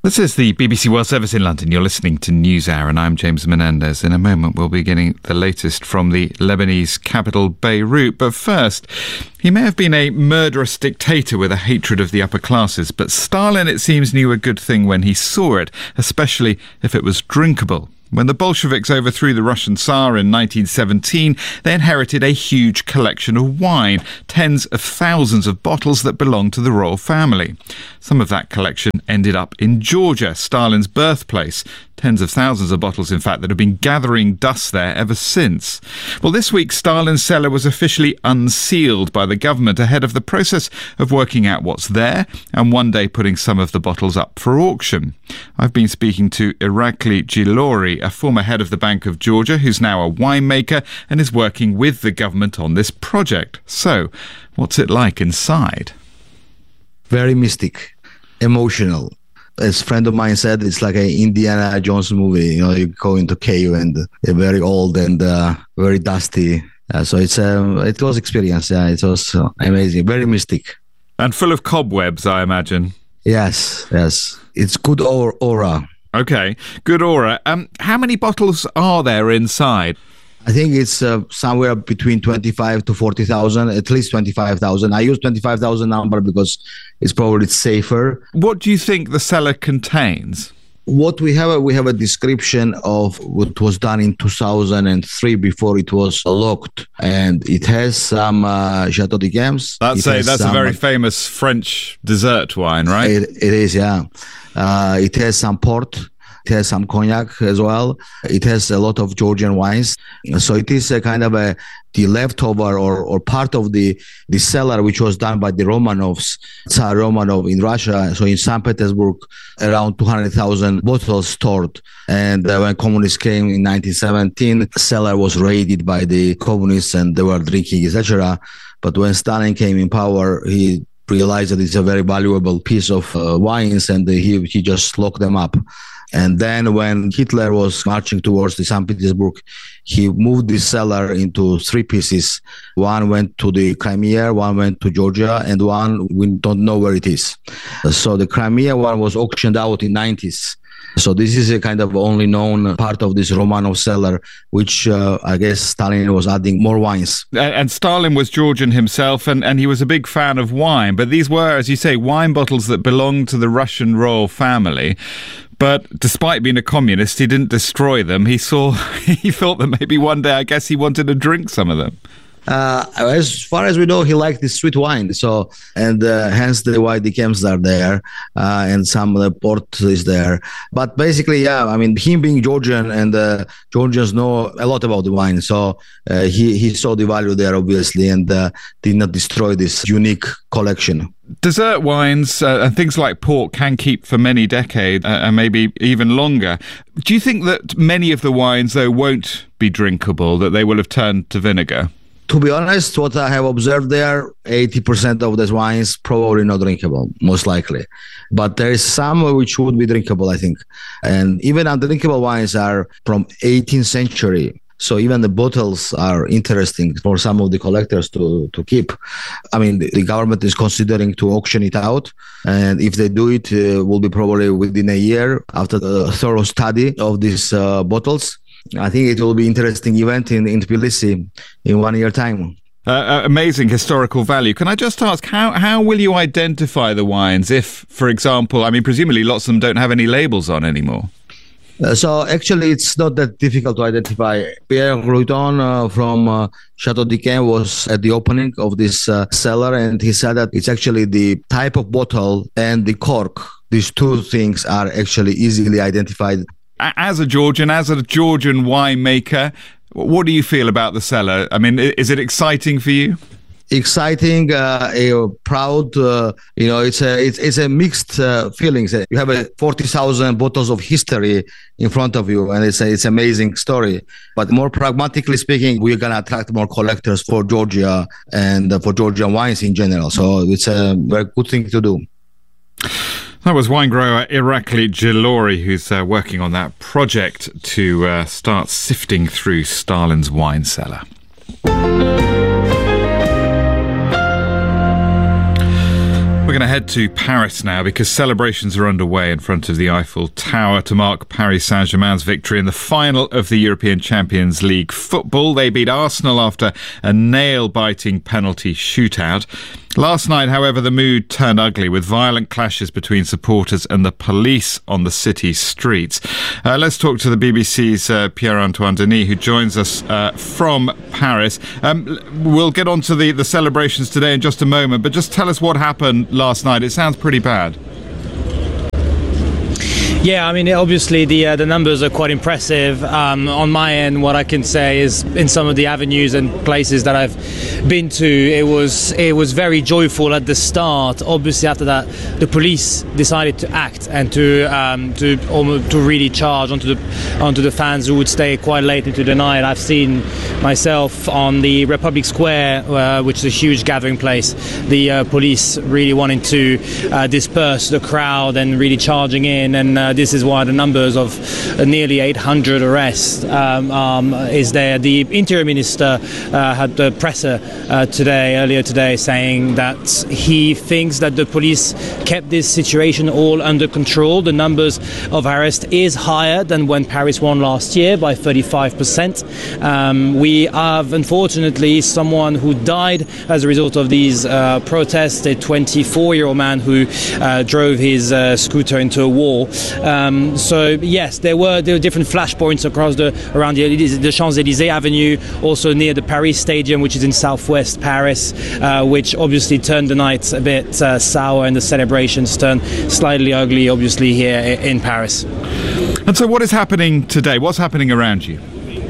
This is the BBC World Service in London. You're listening to NewsHour and I'm James Menendez. In a moment we'll be getting the latest from the Lebanese capital Beirut. But first, he may have been a murderous dictator with a hatred of the upper classes, but Stalin, it seems, knew a good thing when he saw it, especially if it was drinkable. When the Bolsheviks overthrew the Russian Tsar in 1917, they inherited a huge collection of wine, tens of thousands of bottles that belonged to the royal family. Some of that collection ended up in Georgia, Stalin's birthplace. Tens of thousands of bottles, in fact, that have been gathering dust there ever since. Well, this week, Stalin's cellar was officially unsealed by the government ahead of the process of working out what's there and one day putting some of the bottles up for auction. I've been speaking to Irakli Gilori, a former head of the Bank of Georgia, who's now a winemaker and is working with the government on this project. So, what's it like inside? Very mystic, emotional. As a friend of mine said, it's like an Indiana Jones movie. You know, you go into cave and they're very old and very dusty. So it was experience. Yeah, it was amazing, very mystic. And full of cobwebs, I imagine. Yes. It's good aura. Okay, good aura. How many bottles are there inside? I think it's somewhere between 25 to 40,000, at least 25,000. I use 25,000 number because it's probably safer. What do you think the cellar contains? What we have a description of what was done in 2003 before it was locked. And it has some Chateau d'Yquem. That's a very famous French dessert wine, right? It is, yeah. It has some port. It has some cognac as well. It has a lot of Georgian wines. So it is a kind of the leftover or part of the cellar, which was done by the Romanovs, Tsar Romanov in Russia. So in St. Petersburg, around 200,000 bottles stored. And when communists came in 1917, the cellar was raided by the communists and they were drinking, etc. But when Stalin came in power, he realized that it's a very valuable piece of wines and he just locked them up. And then when Hitler was marching towards the St. Petersburg, he moved the cellar into three pieces. One went to the Crimea, one went to Georgia, and one we don't know where it is. So the Crimea one was auctioned out in 90s. So this is a kind of only known part of this Romanov cellar, which I guess Stalin was adding more wines. And Stalin was Georgian himself, and he was a big fan of wine. But these were, as you say, wine bottles that belonged to the Russian royal family. But despite being a communist, he didn't destroy them. He thought that maybe one day, I guess, he wanted to drink some of them. As far as we know, he liked the sweet wine. So, and hence the white d'Yquem are there, and some of the port is there. But basically, yeah, I mean, him being Georgian and Georgians know a lot about the wine. So he saw the value there, obviously, and did not destroy this unique collection. Dessert wines and things like port can keep for many decades and maybe even longer. Do you think that many of the wines, though, won't be drinkable, that they will have turned to vinegar? To be honest, what I have observed there, 80% of these wines probably not drinkable, most likely. But there is some which would be drinkable, I think. And even undrinkable wines are from 18th century. So even the bottles are interesting for some of the collectors to keep. I mean, the government is considering to auction it out. And if they do it, will be probably within a year after the thorough study of these bottles. I think it will be an interesting event in Tbilisi in 1 year time. Amazing historical value. Can I just ask, how will you identify the wines if, for example, I mean, presumably lots of them don't have any labels on anymore? So actually, it's not that difficult to identify. Pierre Routon from Chateau d'Yquem was at the opening of this cellar, and he said that it's actually the type of bottle and the cork. These two things are actually easily identified. As a Georgian winemaker, what do you feel about the cellar? I mean, is it exciting for you? Exciting, proud. It's a mixed feelings. You have 40,000 bottles of history in front of you, and it's an amazing story. But more pragmatically speaking, we're gonna attract more collectors for Georgia and for Georgian wines in general. So it's a very good thing to do. That was wine grower Irakli Gilori, who's working on that project to start sifting through Stalin's wine cellar. we're going to head to Paris now because celebrations are underway in front of the Eiffel Tower to mark Paris Saint-Germain's victory in the final of the European Champions League football. They beat Arsenal after a nail-biting penalty shootout. Last night, however, the mood turned ugly with violent clashes between supporters and the police on the city streets. Let's talk to the BBC's Pierre-Antoine Denis, who joins us from Paris. We'll get on to the celebrations today in just a moment, but just tell us what happened last night. It sounds pretty bad. Yeah, I mean, obviously the numbers are quite impressive. On my end, what I can say is in some of the avenues and places that I've been to, it was very joyful at the start. Obviously, after that, the police decided to act and to really charge onto the fans who would stay quite late into the night. I've seen myself on the Republic Square, which is a huge gathering place, the police really wanting to disperse the crowd and really charging in, and this is why the numbers of nearly 800 arrests is there. The Interior Minister had the presser earlier today, saying that he thinks that the police kept this situation all under control. The numbers of arrests is higher than when Paris won last year by 35%. We have, unfortunately, someone who died as a result of these protests, a 24-year-old man who drove his scooter into a wall. So yes, there were different flashpoints around the Champs-Élysées Avenue, also near the Paris Stadium, which is in southwest Paris, which obviously turned the night a bit sour, and the celebrations turned slightly ugly, obviously, here in Paris. And so what is happening today? What's happening around you?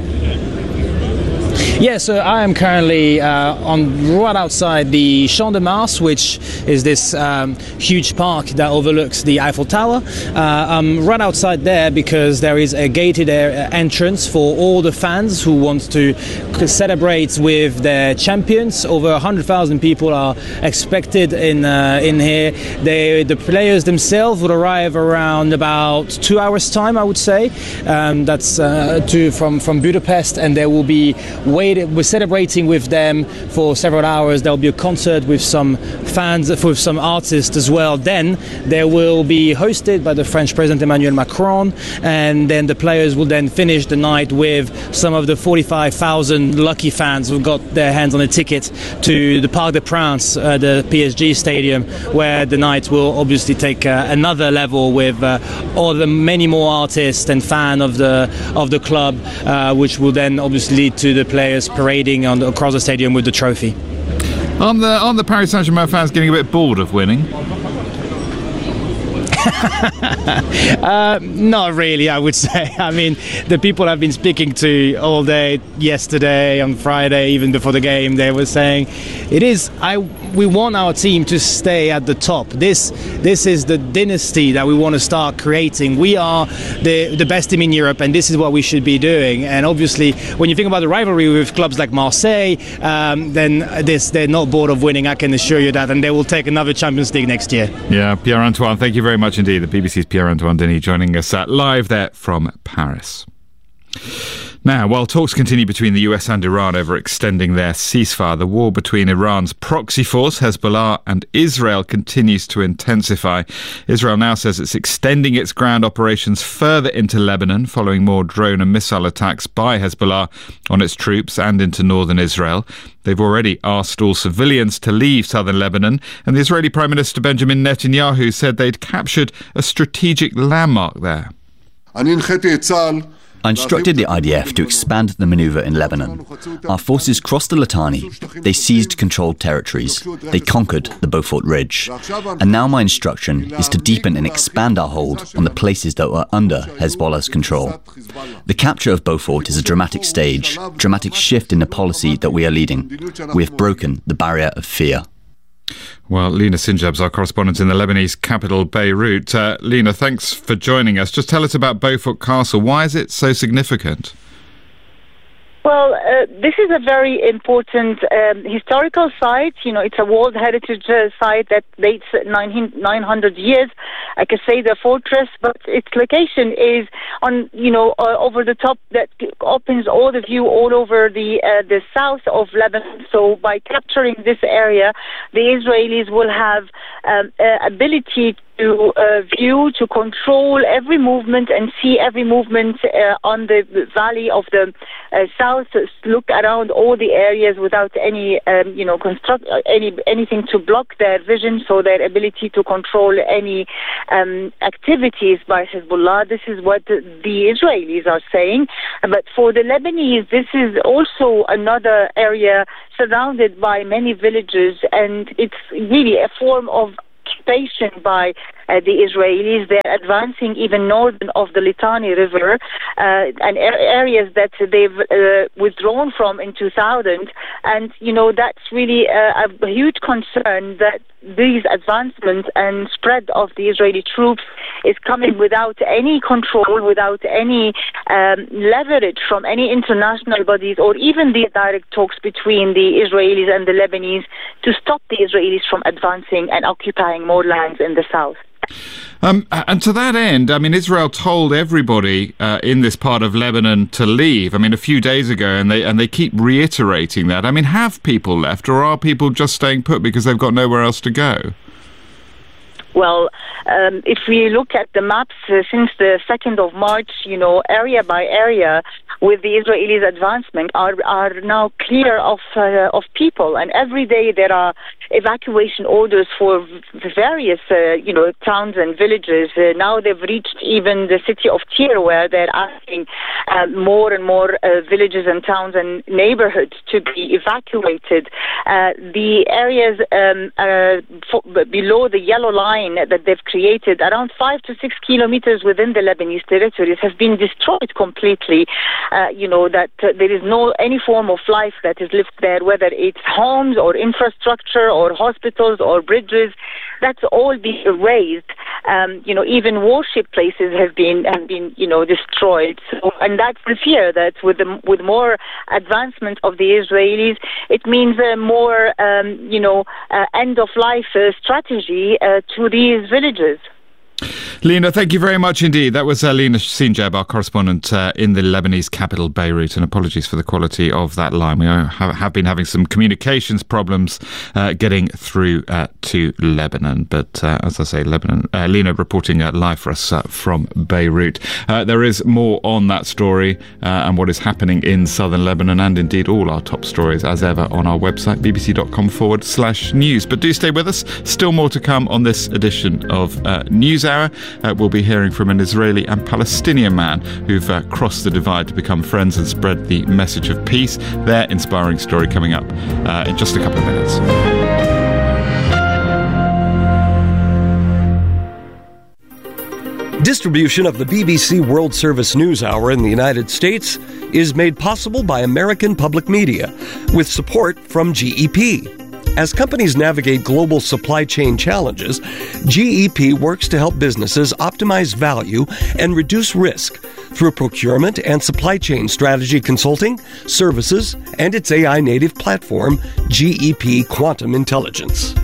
Yeah, so I am currently right outside the Champ de Mars, which is this huge park that overlooks the Eiffel Tower. I'm right outside there because there is a gated entrance for all the fans who want to celebrate with their champions. Over 100,000 people are expected in here. The players themselves would arrive around about 2 hours' time, I would say. That's from Budapest, and there will be we're celebrating with them for several hours. There will be a concert with some fans, with some artists as well. Then they will be hosted by the French President Emmanuel Macron, and then the players will then finish the night with some of the 45,000 lucky fans who got their hands on a ticket to the Parc des Princes, the PSG stadium, where the night will obviously take another level with all the many more artists and fans of the club, which will then obviously lead to the players parading across the stadium with the trophy. On the Paris Saint-Germain fans getting a bit bored of winning? Not really, I would say. I mean, the people I've been speaking to all day, yesterday, on Friday, even before the game, they were saying we want our team to stay at the top. This is the dynasty that we want to start creating. We are the best team in Europe, and this is what we should be doing. And obviously, when you think about the rivalry with clubs like Marseille, then they're not bored of winning, I can assure you that, and they will take another Champions League next year. Yeah, Pierre-Antoine, thank you very much indeed. The BBC's Pierre-Antoine Denis joining us live there from Paris. Now, while talks continue between the US and Iran over extending their ceasefire, the war between Iran's proxy force, Hezbollah, and Israel continues to intensify. Israel now says it's extending its ground operations further into Lebanon following more drone and missile attacks by Hezbollah on its troops and into northern Israel. They've already asked all civilians to leave southern Lebanon, and the Israeli Prime Minister Benjamin Netanyahu said they'd captured a strategic landmark there. I instructed the IDF to expand the maneuver in Lebanon. Our forces crossed the Litani. They seized controlled territories. They conquered the Beaufort Ridge. And now my instruction is to deepen and expand our hold on the places that were under Hezbollah's control. The capture of Beaufort is a dramatic shift in the policy that we are leading. We have broken the barrier of fear. Well, Lina Sinjab's our correspondent in the Lebanese capital, Beirut. Lina, thanks for joining us. Just tell us about Beaufort Castle. Why is it so significant? Well, this is a very important historical site. You know, it's a World Heritage Site that dates 900 years. a Qasida fortress, but its location is on, over the top that opens all the view all over the south of Lebanon. So by capturing this area, the Israelis will have ability to view, to control every movement and see every movement on the valley of the south, look around all the areas without any, anything to block their vision, so their ability to control any activities by Hezbollah. This is what the Israelis are saying. But for the Lebanese, this is also another area surrounded by many villages, and it's really a form of occupation by the Israelis. They're advancing even northern of the Litani River and areas that they've withdrawn from in 2000. And, that's really a huge concern that these advancements and spread of the Israeli troops is coming without any control, without any leverage from any international bodies or even the direct talks between the Israelis and the Lebanese to stop the Israelis from advancing and occupying more lands in the south. And to that end, Israel told everybody in this part of Lebanon to leave. A few days ago, and they keep reiterating that. Have people left, or are people just staying put because they've got nowhere else to go? Well, if we look at the maps since the 2nd of March, area by area, with the Israelis' advancement, are now clear of people, and every day there are evacuation orders for various, towns and villages. Now they've reached even the city of Tyre, where they're asking more and more villages and towns and neighborhoods to be evacuated. The areas below the yellow line that they've created, around 5 to 6 kilometers within the Lebanese territories, have been destroyed completely. That there is any form of life that is lived there, whether it's homes or infrastructure or hospitals or bridges. That's all been erased. Even worship places have been destroyed. So, and that's the fear that with more advancement of the Israelis, it means more end of life strategy to these villages. Lina, thank you very much indeed. That was Lina Sinjab, our correspondent in the Lebanese capital, Beirut, and apologies for the quality of that line. We have been having some communications problems getting through to Lebanon, but as I say, Lina reporting live for us from Beirut. There is more on that story and what is happening in southern Lebanon, and indeed all our top stories as ever on our website, bbc.com/news. But do stay with us. Still more to come on this edition of NewsHour. We'll be hearing from an Israeli and Palestinian man who've crossed the divide to become friends and spread the message of peace. Their inspiring story coming up in just a couple of minutes. Distribution of the BBC World Service News Hour in the United States is made possible by American Public Media with support from GEP. As companies navigate global supply chain challenges, GEP works to help businesses optimize value and reduce risk through procurement and supply chain strategy consulting, services, and its AI-native platform, GEP Quantum Intelligence.